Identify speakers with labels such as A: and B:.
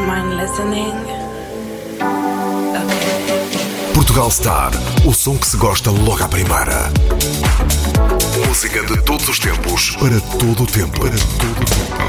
A: mind listening? Okay.
B: Portugal Star, o som que se gosta logo à primeira. Música de todos os tempos, para todo o tempo.